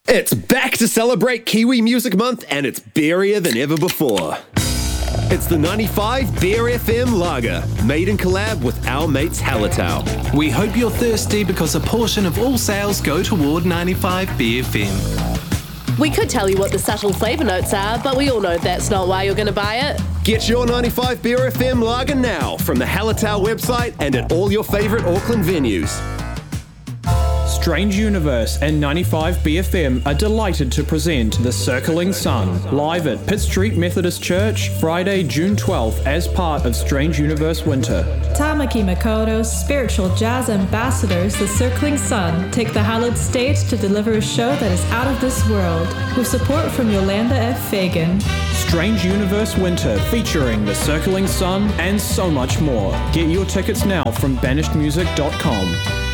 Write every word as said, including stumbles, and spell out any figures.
It's back to celebrate Kiwi Music Month, and it's beerier than ever before. It's the ninety-five Beer F M Lager, made in collab with our mates Hallertau. We hope you're thirsty because a portion of all sales go toward ninety-five Beer F M. We could tell you what the subtle flavour notes are, but we all know that's not why you're going to buy it. Get your ninety-five Beer F M Lager now from the Hallertau website and at all your favourite Auckland venues. Strange Universe and ninety-five B F M are delighted to present The Circling Sun, live at Pitt Street Methodist Church, Friday, June twelfth, as part of Strange Universe Winter. Tamaki Makoto's spiritual jazz ambassadors, The Circling Sun, take the hallowed stage to deliver a show that is out of this world, with support from Yolanda F. Fagan. Strange Universe Winter, featuring The Circling Sun and so much more. Get your tickets now from banished music dot com.